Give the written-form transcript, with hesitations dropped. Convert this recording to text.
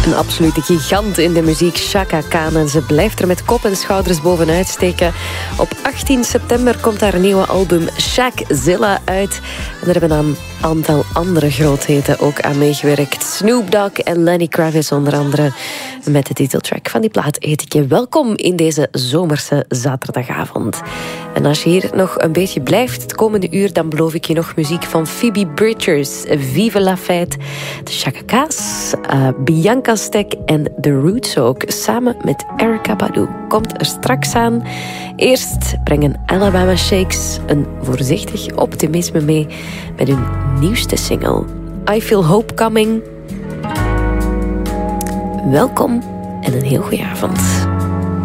Een absolute gigant in de muziek, Chaka Khan. En ze blijft er met kop en schouders bovenuit steken. Op 18 september komt haar nieuwe album Shakzilla uit. En er hebben een aantal andere grootheden ook aan meegewerkt. Snoop Dogg en Lenny Kravitz onder andere. Met de titeltrack van die plaat heet ik je welkom in deze zomerse zaterdagavond. En als je hier nog een beetje blijft het komende uur, dan beloof ik je nog muziek van Phoebe Bridgers, Vive la Fête, de Chaka Kha's, Bianca Stek en The Roots ook, samen met Erykah Badu. Komt er straks aan. Eerst brengen Alabama Shakes een voorzichtig optimisme mee met hun nieuwste single, I Feel Hope Coming. Welkom en een heel goeie avond.